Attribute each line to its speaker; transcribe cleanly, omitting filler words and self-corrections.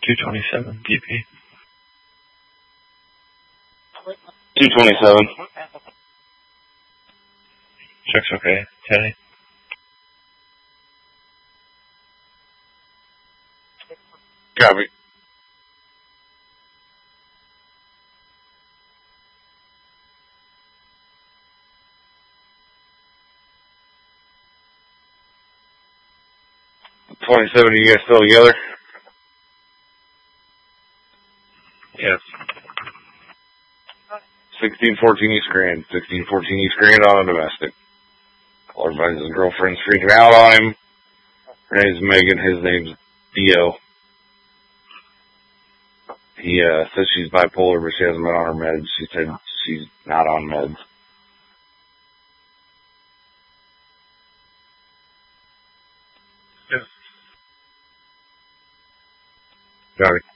Speaker 1: 227 BP.
Speaker 2: 227.
Speaker 1: Check's okay. Teddy.
Speaker 2: Copy. $27, are you guys still together?
Speaker 1: Yes.
Speaker 2: 1614 East Grand. 1614 East Grand on a domestic. Caller finds his girlfriend's freaking out on him. Her name's Megan. His name's Dio. He says she's bipolar, but she hasn't been on her meds. She said she's not on meds.
Speaker 1: Yes.
Speaker 2: Got it.